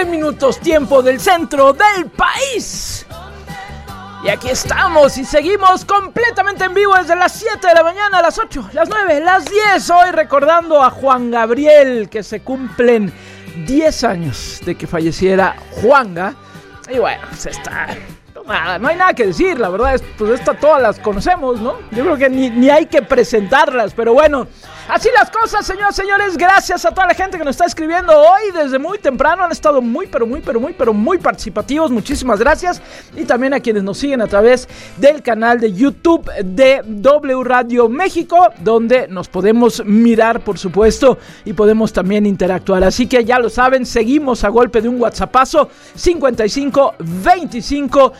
9 minutos, tiempo del centro del país. Y aquí estamos y seguimos completamente en vivo desde las 7 de la mañana, a las 8, las 9, las 10. Hoy recordando a Juan Gabriel, que se cumplen 10 años de que falleciera Juanga. Y bueno, pues está... Nada, no hay nada que decir, la verdad es, pues estas todas las conocemos, ¿no? Yo creo que ni hay que presentarlas, pero bueno, así las cosas, señoras y señores. Gracias a toda la gente que nos está escribiendo hoy desde muy temprano. Han estado muy participativos. Muchísimas gracias. Y también a quienes nos siguen a través del canal de YouTube de W Radio México, donde nos podemos mirar, por supuesto, y podemos también interactuar. Así que ya lo saben, seguimos a golpe de un WhatsAppazo 55 25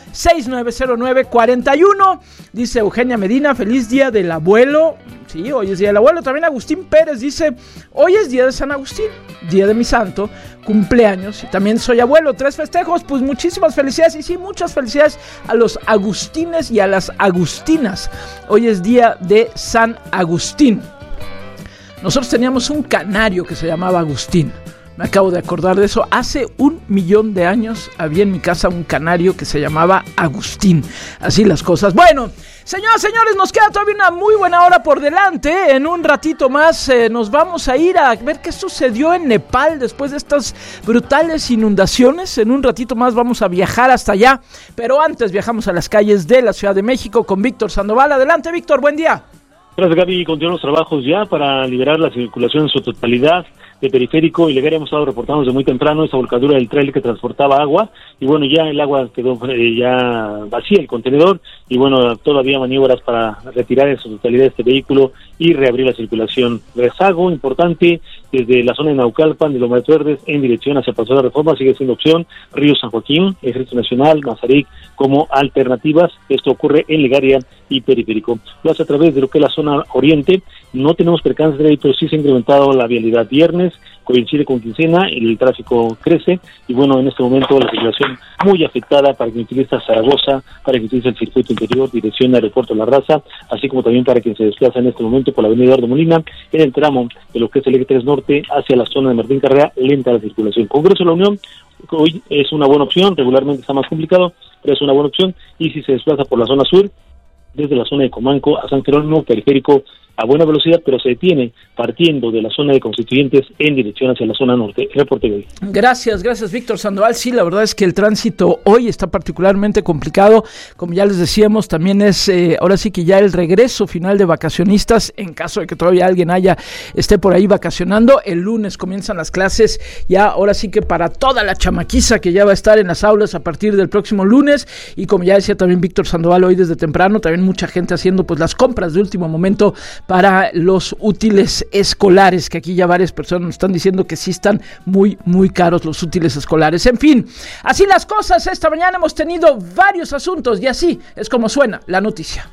690941. Dice Eugenia Medina, feliz día del abuelo. Sí, hoy es día del abuelo. También Agustín Pérez dice, hoy es día de San Agustín, día de mi santo, cumpleaños. Y también soy abuelo, 3 festejos. Pues muchísimas felicidades. Y sí, muchas felicidades a los agustines y a las agustinas. Hoy es día de San Agustín. Nosotros teníamos un canario que se llamaba Agustín. Me acabo de acordar de eso. Hace 1,000,000 de años había en mi casa un canario que se llamaba Agustín. Así las cosas. Bueno, señoras y señores, nos queda todavía una muy buena hora por delante. En un ratito más nos vamos a ir a ver qué sucedió en Nepal después de estas brutales inundaciones. En un ratito más vamos a viajar hasta allá. Pero antes viajamos a las calles de la Ciudad de México con Víctor Sandoval. Adelante, Víctor, buen día. Gracias, Gaby. Continúan los trabajos ya para liberar la circulación en su totalidad de Periférico y Legaria. Hemos estado reportando desde muy temprano esa volcadura del tráiler que transportaba agua, y bueno, ya el agua quedó ya vacía, el contenedor, y bueno, todavía maniobras para retirar en su totalidad este vehículo y reabrir la circulación. Rezago importante desde la zona de Naucalpan, de Lomas Verdes, en dirección hacia Paseo de Reforma, sigue siendo opción Río San Joaquín, Ejército Nacional, Mazarik, como alternativas. Esto ocurre en Legaria y Periférico. Lo hace a través de lo que es la zona oriente. No tenemos percances de ahí, pero sí se ha incrementado la vialidad. Viernes coincide con quincena, el tráfico crece y bueno, en este momento la circulación muy afectada para quien utiliza Zaragoza, para quien utiliza el circuito interior, dirección Aeropuerto La Raza, así como también para quien se desplaza en este momento por la avenida Eduardo Molina, en el tramo de lo que es el eje 3 Norte hacia la zona de Martín Carrera, lenta la circulación. Congreso de la Unión, hoy es una buena opción, regularmente está más complicado, pero es una buena opción, y si se desplaza por la zona sur, desde la zona de Comanco a San Jerónimo, Periférico a buena velocidad, pero se detiene partiendo de la zona de Constituyentes en dirección hacia la zona norte. Reporte de hoy. Gracias, Víctor Sandoval. Sí, la verdad es que el tránsito hoy está particularmente complicado. Como ya les decíamos, también es ahora sí que ya el regreso final de vacacionistas, en caso de que todavía alguien esté por ahí vacacionando. El lunes comienzan las clases, ya ahora sí que para toda la chamaquiza que ya va a estar en las aulas a partir del próximo lunes. Y como ya decía también Víctor Sandoval hoy desde temprano, también mucha gente haciendo pues las compras de último momento para los útiles escolares, que aquí ya varias personas nos están diciendo que sí están muy caros los útiles escolares. En fin, así las cosas. Esta mañana hemos tenido varios asuntos y así es como suena la noticia.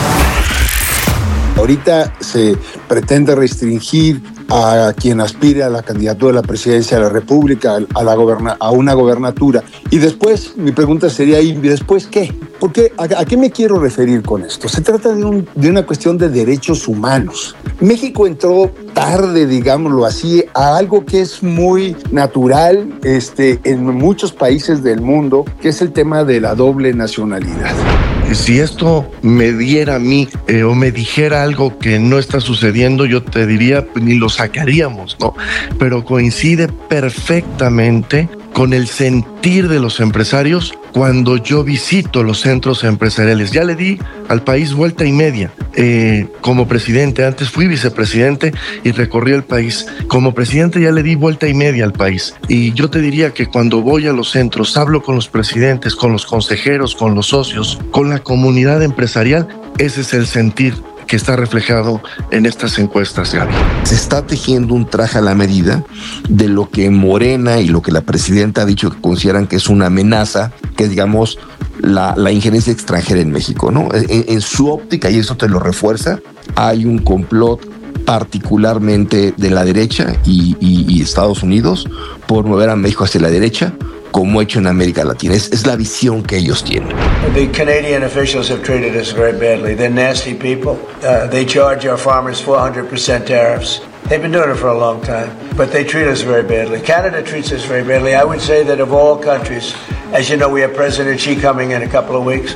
Ahorita se pretende restringir a quien aspire a la candidatura a la presidencia de la República, a una gobernatura. Y después, mi pregunta sería, ¿y después qué? Porque ¿a qué me quiero referir con esto? Se trata de una cuestión de derechos humanos. México entró tarde, digámoslo así, a algo que es muy natural en muchos países del mundo, que es el tema de la doble nacionalidad. Si esto me diera a mí o me dijera algo que no está sucediendo, yo te diría, pues, ni lo sacaríamos, ¿no? Pero coincide perfectamente con el sentir de los empresarios cuando yo visito los centros empresariales. Ya le di al país vuelta y media como presidente. Antes fui vicepresidente y recorrí el país. Como presidente ya le di vuelta y media al país. Y yo te diría que cuando voy a los centros, hablo con los presidentes, con los consejeros, con los socios, con la comunidad empresarial, ese es el sentir que está reflejado en estas encuestas, Gaby. Se está tejiendo un traje a la medida de lo que Morena y lo que la presidenta ha dicho que consideran que es una amenaza, que es, digamos, la injerencia extranjera en México, ¿no? En su óptica, y eso te lo refuerza, hay un complot particularmente de la derecha y Estados Unidos por mover a México hacia la derecha, como hecho en América Latina. Es la visión que ellos tienen. The Canadian officials have treated us very badly. They're nasty people. They charge our farmers 400% tariffs. They've been doing it for a long time, but they treat us very badly. Canada treats us very badly. I would say that of all countries, as you know, we have President Xi coming in a couple of weeks.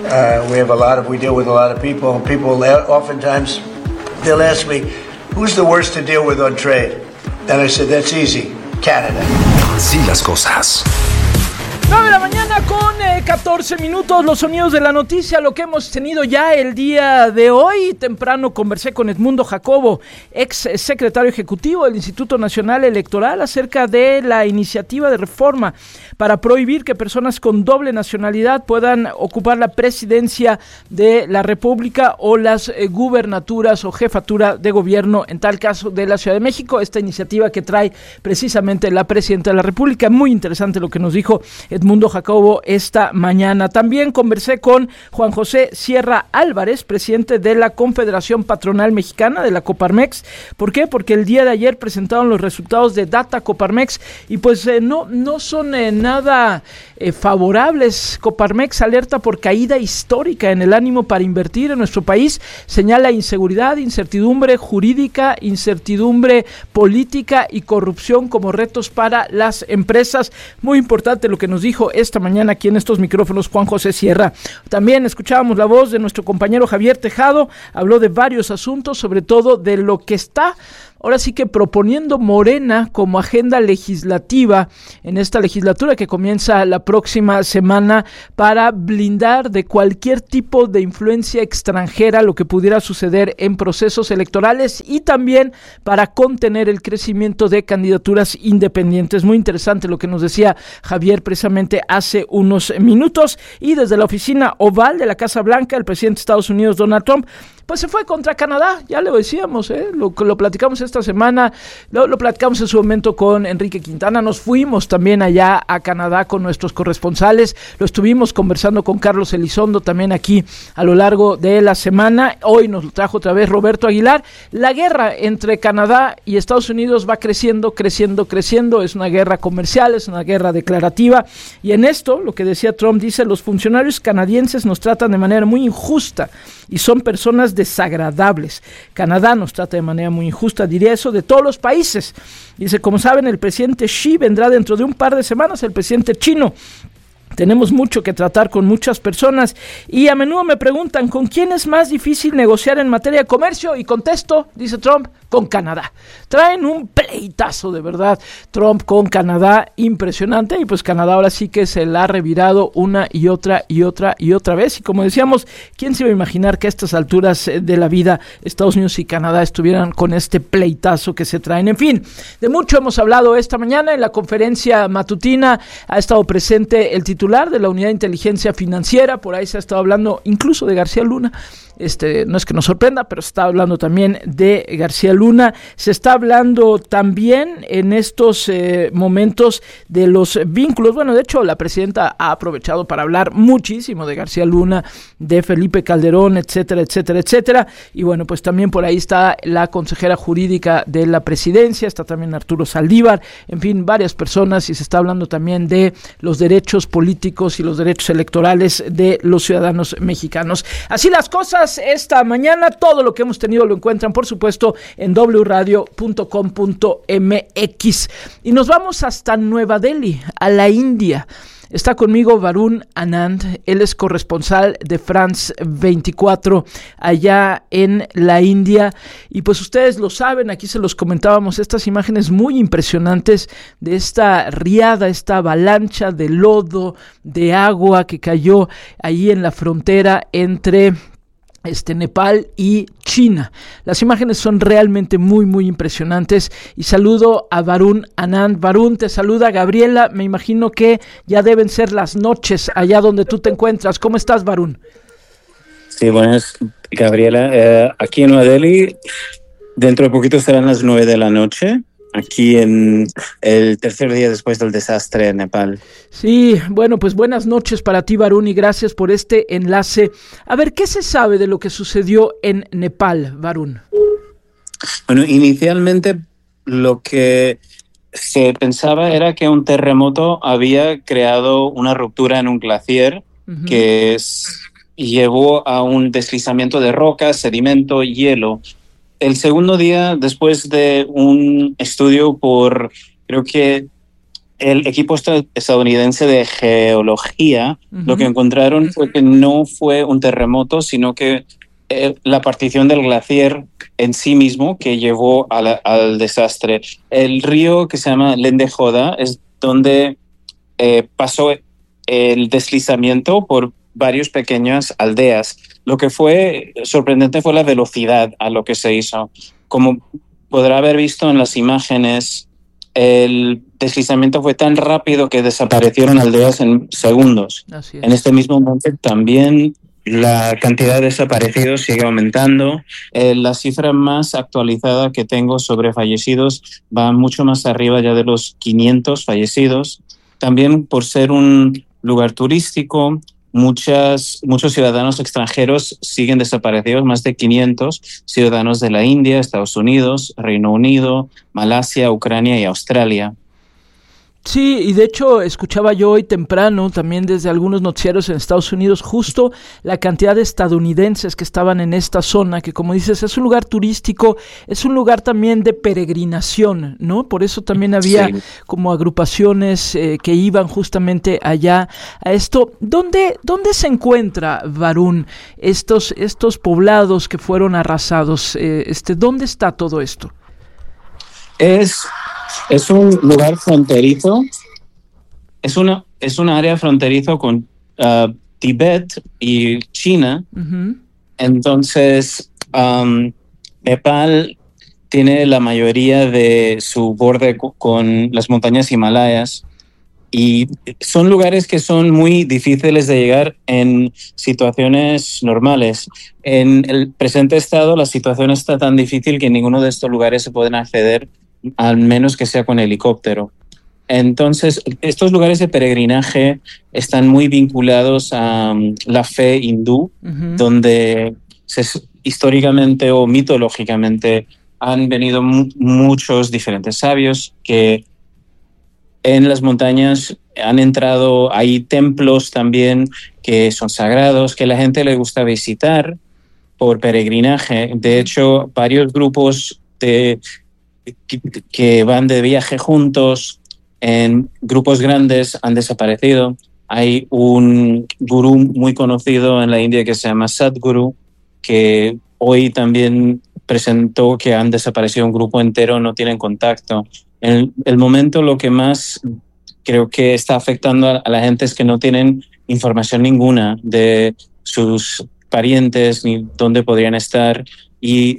We deal with a lot of people. People oftentimes, they'll ask me, who's the worst to deal with on trade? And I said, that's easy, Canada. Así las cosas. 9 de la mañana con 14 minutos, los sonidos de la noticia, lo que hemos tenido ya el día de hoy. Temprano conversé con Edmundo Jacobo, ex secretario ejecutivo del Instituto Nacional Electoral, acerca de la iniciativa de reforma para prohibir que personas con doble nacionalidad puedan ocupar la presidencia de la República o las gubernaturas o jefatura de gobierno, en tal caso de la Ciudad de México. Esta iniciativa que trae precisamente la presidenta de la República. Muy interesante lo que nos dijo Edmundo Jacobo esta mañana. También conversé con Juan José Sierra Álvarez, presidente de la Confederación Patronal Mexicana, de la Coparmex. ¿Por qué? Porque el día de ayer presentaron los resultados de Data Coparmex y pues no son nada favorables. Coparmex alerta por caída histórica en el ánimo para invertir en nuestro país. Señala inseguridad, incertidumbre jurídica, incertidumbre política y corrupción como retos para las empresas. Muy importante lo que nos dijo esta mañana aquí en estos micrófonos Juan José Sierra. También escuchábamos la voz de nuestro compañero Javier Tejado. Habló de varios asuntos, sobre todo de lo que está ahora sí que proponiendo Morena como agenda legislativa en esta legislatura que comienza la próxima semana para blindar de cualquier tipo de influencia extranjera lo que pudiera suceder en procesos electorales y también para contener el crecimiento de candidaturas independientes. Muy interesante lo que nos decía Javier precisamente hace unos minutos. Y desde la oficina oval de la Casa Blanca, el presidente de Estados Unidos, Donald Trump, pues se fue contra Canadá, ya lo decíamos, lo platicamos esta semana, lo platicamos en su momento con Enrique Quintana, nos fuimos también allá a Canadá con nuestros corresponsales, lo estuvimos conversando con Carlos Elizondo también aquí a lo largo de la semana. Hoy nos lo trajo otra vez Roberto Aguilar. La guerra entre Canadá y Estados Unidos va creciendo, es una guerra comercial, es una guerra declarativa, y en esto, lo que decía Trump, dice: los funcionarios canadienses nos tratan de manera muy injusta y son personas desagradables. Canadá nos trata de manera muy injusta, diría eso de todos los países. Dice, como saben, el presidente Xi vendrá dentro de un par de semanas, el presidente chino. Tenemos mucho que tratar con muchas personas y a menudo me preguntan ¿con quién es más difícil negociar en materia de comercio? Y contesto, dice Trump, con Canadá. Traen un pleitazo de verdad Trump con Canadá impresionante y pues Canadá ahora sí que se la ha revirado una y otra vez. Y como decíamos, ¿quién se iba a imaginar que a estas alturas de la vida Estados Unidos y Canadá estuvieran con este pleitazo que se traen? En fin, de mucho hemos hablado esta mañana. En la conferencia matutina ha estado presente el titular de la Unidad de Inteligencia Financiera, por ahí se ha estado hablando incluso de García Luna. No es que nos sorprenda, pero se está hablando también de García Luna. Se está hablando también en estos momentos de los vínculos. Bueno, de hecho, la presidenta ha aprovechado para hablar muchísimo de García Luna, de Felipe Calderón, etcétera. Y bueno, pues también por ahí está la consejera jurídica de la presidencia, está también Arturo Saldívar, en fin, varias personas, y se está hablando también de los derechos políticos y los derechos electorales de los ciudadanos mexicanos. Así las cosas esta mañana. Todo lo que hemos tenido lo encuentran, por supuesto, en wradio.com.mx. Y nos vamos hasta Nueva Delhi, a la India. Está conmigo Varun Anand, él es corresponsal de France 24 allá en la India, y pues ustedes lo saben, aquí se los comentábamos, estas imágenes muy impresionantes de esta riada, esta avalancha de lodo, de agua que cayó allí en la frontera entre Nepal y China. Las imágenes son realmente muy impresionantes y saludo a Varun Anand. Varun, te saluda Gabriela, me imagino que ya deben ser las noches allá donde tú te encuentras. ¿Cómo estás, Varun? Sí, buenas, Gabriela. Aquí en Nueva Delhi, dentro de poquito serán las 9 de la noche. Aquí en el tercer día después del desastre en Nepal. Sí, bueno, pues buenas noches para ti, Varun, y gracias por este enlace. A ver, ¿qué se sabe de lo que sucedió en Nepal, Varun? Bueno, inicialmente lo que se pensaba era que un terremoto había creado una ruptura en un glaciar que llevó a un deslizamiento de rocas, sedimento, hielo. el segundo día, después de un estudio creo que el equipo estadounidense de geología, lo que encontraron fue que no fue un terremoto, sino que la partición del glaciar en sí mismo que llevó al desastre. El río que se llama Lendejoda es donde pasó el deslizamiento por varias pequeñas aldeas. Lo que fue sorprendente fue la velocidad a lo que se hizo. Como podrá haber visto en las imágenes, el deslizamiento fue tan rápido que desaparecieron aldeas en segundos. En este mismo momento también la cantidad de desaparecidos sigue aumentando. La cifra más actualizada que tengo sobre fallecidos va mucho más arriba ya de los 500 fallecidos. También por ser un lugar turístico, muchos ciudadanos extranjeros siguen desaparecidos, más de 500 ciudadanos de la India, Estados Unidos, Reino Unido, Malasia, Ucrania y Australia. Sí, y de hecho escuchaba yo hoy temprano también desde algunos noticieros en Estados Unidos justo la cantidad de estadounidenses que estaban en esta zona, que como dices es un lugar turístico, es un lugar también de peregrinación, ¿no? Por eso también había como agrupaciones que iban justamente allá a esto. ¿Dónde se encuentra, Varun, estos poblados que fueron arrasados? ¿Dónde está todo esto? Es un lugar fronterizo, es un área fronterizo con Tibet y China. Entonces, Nepal tiene la mayoría de su borde con las montañas Himalayas y son lugares que son muy difíciles de llegar en situaciones normales. En el presente estado la situación está tan difícil que en ninguno de estos lugares se pueden acceder, al menos que sea con helicóptero. Entonces, estos lugares de peregrinaje están muy vinculados a la fe hindú, donde históricamente o mitológicamente han venido muchos diferentes sabios que en las montañas han entrado. Hay templos también que son sagrados, que la gente le gusta visitar por peregrinaje. De hecho, varios grupos que van de viaje juntos en grupos grandes han desaparecido. Hay un gurú muy conocido en la India que se llama Sadhguru, que hoy también presentó que han desaparecido un grupo entero, no tienen contacto. En el momento lo que más creo que está afectando a la gente es que no tienen información ninguna de sus parientes ni dónde podrían estar, y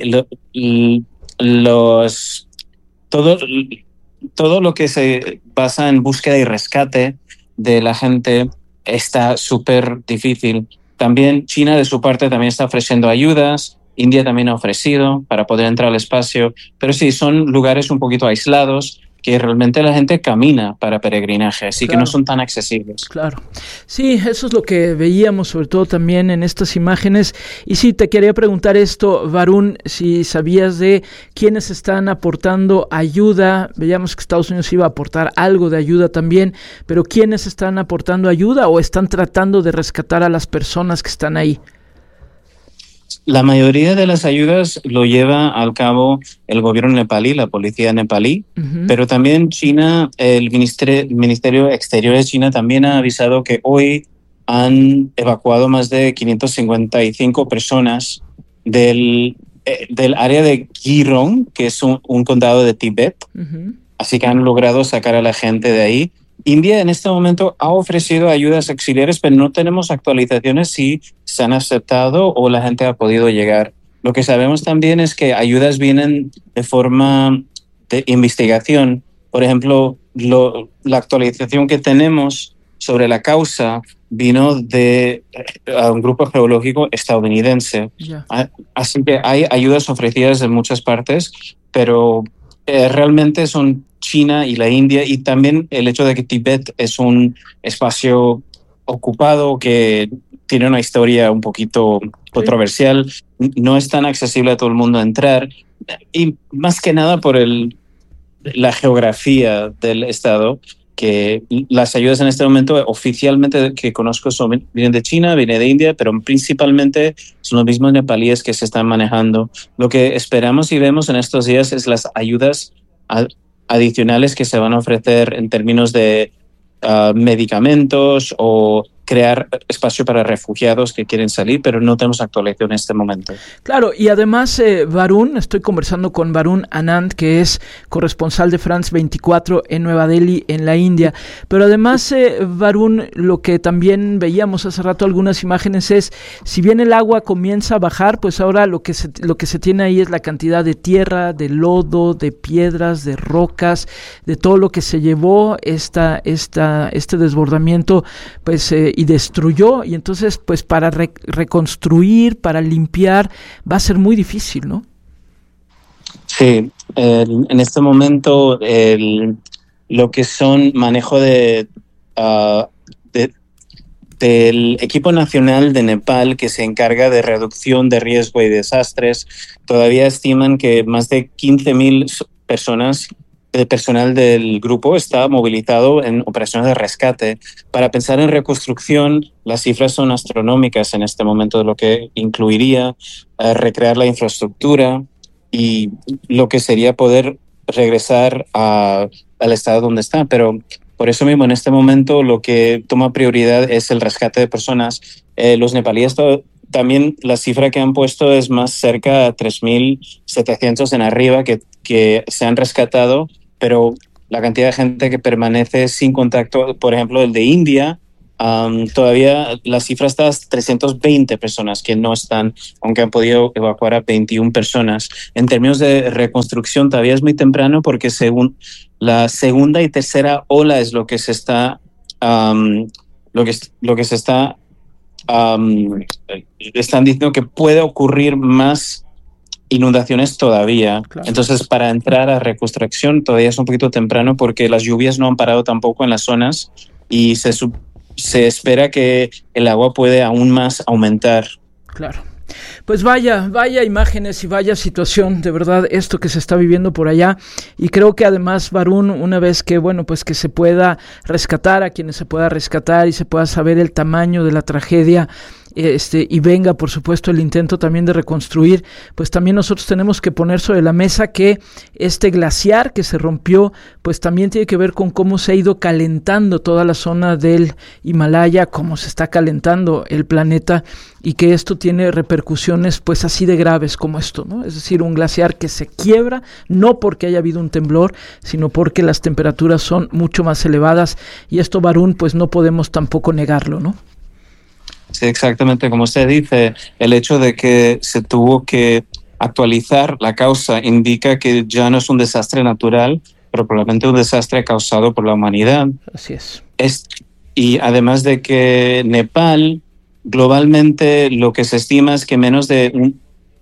todo lo que se basa en búsqueda y rescate de la gente está súper difícil. También China de su parte también está ofreciendo ayudas, India también ha ofrecido para poder entrar al espacio, pero sí, son lugares un poquito aislados que realmente la gente camina para peregrinaje, así que no son tan accesibles. Claro. Sí, eso es lo que veíamos sobre todo también en estas imágenes. Y sí, te quería preguntar esto, Varun, si sabías de quiénes están aportando ayuda. Veíamos que Estados Unidos iba a aportar algo de ayuda también, pero ¿quiénes están aportando ayuda o están tratando de rescatar a las personas que están ahí? La mayoría de las ayudas lo lleva al cabo el gobierno nepalí, la policía nepalí, pero también China, el Ministerio de Exteriores de China también ha avisado que hoy han evacuado más de 555 personas del área de Girong, que es un condado de Tíbet. Así que han logrado sacar a la gente de ahí. India en este momento ha ofrecido ayudas auxiliares, pero no tenemos actualizaciones si se han aceptado o la gente ha podido llegar. Lo que sabemos también es que ayudas vienen de forma de investigación. Por ejemplo, la actualización que tenemos sobre la causa vino de un grupo geológico estadounidense. Así que hay ayudas ofrecidas de muchas partes, pero realmente son China y la India, y también el hecho de que Tíbet es un espacio ocupado que tiene una historia un poquito controversial, no es tan accesible a todo el mundo entrar, y más que nada por la geografía del estado, que las ayudas en este momento oficialmente que conozco vienen de China, vienen de India, pero principalmente son los mismos nepalíes que se están manejando. Lo que esperamos y vemos en estos días es las ayudas adicionales que se van a ofrecer en términos de medicamentos o crear espacio para refugiados que quieren salir, pero no tenemos actualización en este momento. Claro, y además Varun, estoy conversando con Varun Anand, que es corresponsal de France 24 en Nueva Delhi, en la India, pero además Varun, lo que también veíamos hace rato algunas imágenes es, si bien el agua comienza a bajar, pues ahora lo que se tiene ahí es la cantidad de tierra, de lodo, de piedras, de rocas, de todo lo que se llevó este desbordamiento, pues y destruyó, y entonces pues para reconstruir, para limpiar, va a ser muy difícil, ¿no? Sí, en este momento lo que son manejo del equipo nacional de Nepal que se encarga de reducción de riesgo y desastres, todavía estiman que más de 15,000 personas el personal del grupo está movilizado en operaciones de rescate. Para pensar en reconstrucción, las cifras son astronómicas en este momento, de lo que incluiría recrear la infraestructura y lo que sería poder regresar al estado donde está. Pero por eso mismo, en este momento, lo que toma prioridad es el rescate de personas. Los nepalíes también la cifra que han puesto es más cerca a 3,700 en arriba que se han rescatado, pero la cantidad de gente que permanece sin contacto, por ejemplo, el de India, todavía la cifra está a 320 personas que no están, aunque han podido evacuar a 21 personas. En términos de reconstrucción todavía es muy temprano porque según la segunda y tercera ola es lo que se está están diciendo que puede ocurrir más inundaciones todavía. Claro. Entonces, para entrar a reconstrucción todavía es un poquito temprano porque las lluvias no han parado tampoco en las zonas y se espera que el agua puede aún más aumentar. Claro. Pues vaya imágenes y vaya situación, de verdad, esto que se está viviendo por allá. Y creo que además, Varun, una vez que, bueno, pues que se pueda rescatar a quienes se pueda rescatar y se pueda saber el tamaño de la tragedia, y venga, por supuesto, el intento también de reconstruir, pues también nosotros tenemos que poner sobre la mesa que este glaciar que se rompió, pues también tiene que ver con cómo se ha ido calentando toda la zona del Himalaya, cómo se está calentando el planeta, y que esto tiene repercusiones pues así de graves como esto, ¿no? Es decir, un glaciar que se quiebra, no porque haya habido un temblor, sino porque las temperaturas son mucho más elevadas, y esto, Varun, pues no podemos tampoco negarlo, ¿no? Sí, exactamente. Como usted dice, el hecho de que se tuvo que actualizar la causa indica que ya no es un desastre natural, pero probablemente un desastre causado por la humanidad. Así es. Y además de que Nepal, globalmente, lo que se estima es que menos el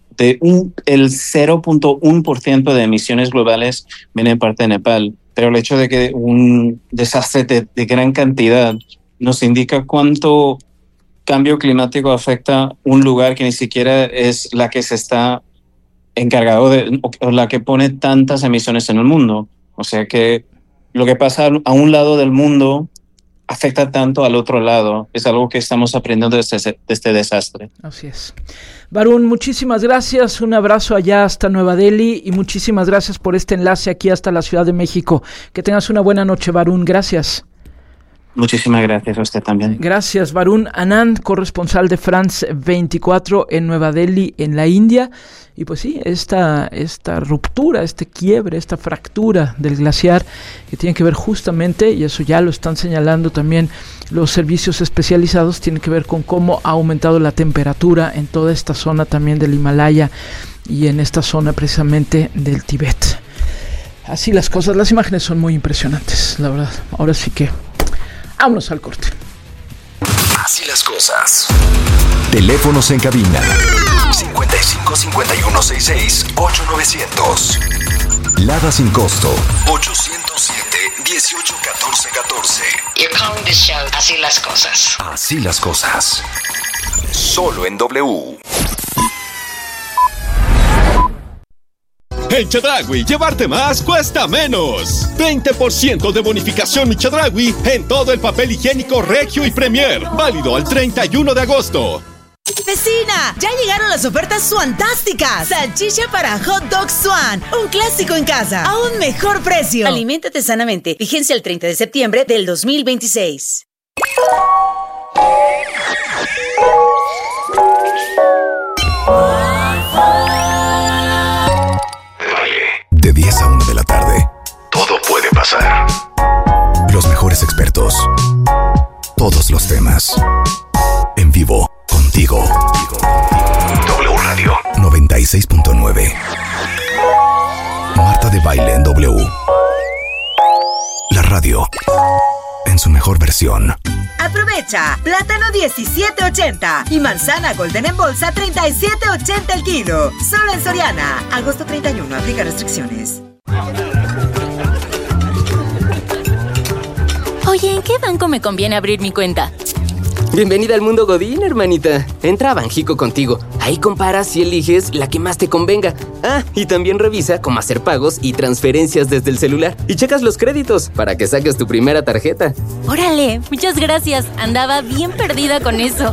0.1% de emisiones globales viene en parte de Nepal. Pero el hecho de que un desastre de gran cantidad nos indica cuánto cambio climático afecta un lugar que ni siquiera es la que se está encargado de, o la que pone tantas emisiones en el mundo. O sea que lo que pasa a un lado del mundo afecta tanto al otro lado. Es algo que estamos aprendiendo de este desastre. Así es. Varun, muchísimas gracias. Un abrazo allá hasta Nueva Delhi y muchísimas gracias por este enlace aquí hasta la Ciudad de México. Que tengas una buena noche, Varun. Gracias. Muchísimas gracias a usted también. Gracias, Varun Anand, corresponsal de France 24 en Nueva Delhi, en la India. Y pues sí, esta ruptura, este quiebre, esta fractura del glaciar que tiene que ver justamente, y eso ya lo están señalando también los servicios especializados, tiene que ver con cómo ha aumentado la temperatura en toda esta zona también del Himalaya y en esta zona precisamente del Tíbet. Así las cosas, las imágenes son muy impresionantes, la verdad. Ahora sí que vámonos al corte. Así las cosas. Teléfonos en cabina 55 51 66 8900. Lada sin costo 807 18 14 14. You're calling this show Así las cosas. Así las cosas. Solo en W. En Chedraui, llevarte más cuesta menos. 20% de bonificación Chedraui en todo el papel higiénico Regio y Premier. Válido al 31 de agosto. ¡Vecina! ¡Ya llegaron las ofertas suantásticas! Salchicha para hot dog Swan, un clásico en casa, a un mejor precio. Aliméntate sanamente. Vigencia el 30 de septiembre del 2026. De 10 a 1 de la tarde. Todo puede pasar. Los mejores expertos. Todos los temas. En vivo, contigo. W Radio 96.9. Marta de Baile en W. La radio. En su mejor versión. Aprovecha, plátano 17.80 y manzana golden en bolsa 37.80 el kilo. Solo en Soriana. Agosto 31, aplica restricciones. Oye, ¿en qué banco me conviene abrir mi cuenta? Bienvenida al mundo Godín, hermanita. Entra a Banjico Contigo. Ahí comparas y eliges la que más te convenga. Ah, y también revisa cómo hacer pagos y transferencias desde el celular. Y checas los créditos para que saques tu primera tarjeta. Órale, muchas gracias. Andaba bien perdida con eso.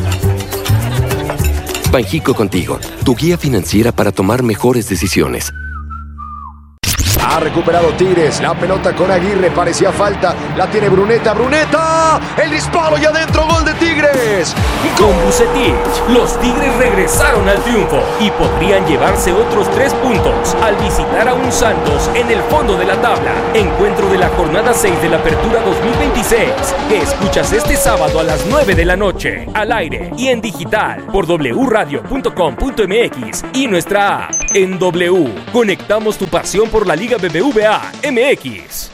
Banjico Contigo, tu guía financiera para tomar mejores decisiones. Ha recuperado Tigres, la pelota con Aguirre, parecía falta, la tiene Bruneta, el disparo y adentro, gol de Tigres. Con Vucetich, los Tigres regresaron al triunfo y podrían llevarse otros 3 puntos al visitar a un Santos en el fondo de la tabla. Encuentro de la jornada 6 de la Apertura 2026, que escuchas este sábado a las 9 de la noche, al aire y en digital por wradio.com.mx y nuestra app. En W, conectamos tu pasión por la Liga BBVA MX.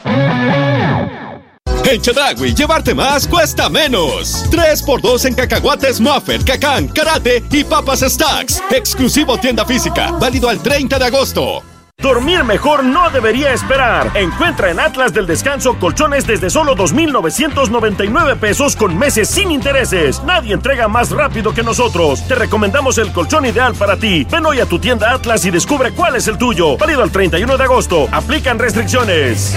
En Chedraui, llevarte más cuesta menos. 3x2 en cacahuates Muffet, Cacán, Karate y papas Stacks. Exclusivo tienda física, válido al 30 de agosto. Dormir mejor no debería esperar. Encuentra en Atlas del Descanso colchones desde solo 2,999 pesos con meses sin intereses. Nadie entrega más rápido que nosotros. Te recomendamos el colchón ideal para ti. Ven hoy a tu tienda Atlas y descubre cuál es el tuyo. Válido al 31 de agosto. Aplican restricciones.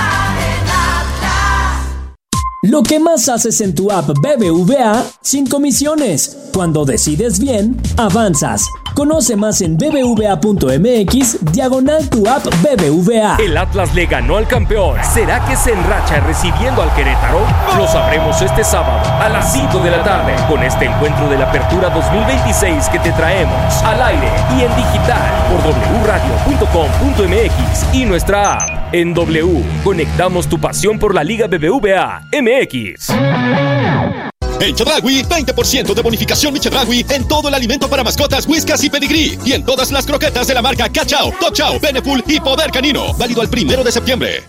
Lo que más haces en tu app BBVA sin comisiones. Cuando decides bien, avanzas. Conoce más en bbva.mx/tu app BBVA. El Atlas le ganó al campeón. ¿Será que se enracha recibiendo al Querétaro? Lo sabremos este sábado a las 5 de la tarde con este encuentro de la Apertura 2026 que te traemos al aire y en digital por wradio.com.mx y nuestra app. En W, conectamos tu pasión por la Liga BBVA MX. En Chedraui, 20% de bonificación mi Chedraui en todo el alimento para mascotas, Whiskas y Pedigrí. Y en todas las croquetas de la marca Cachao, Dog Chow, Beneful y Poder Canino. Válido al 1 de septiembre.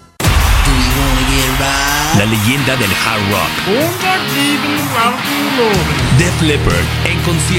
La leyenda del hard rock. Def Leppard en concierto.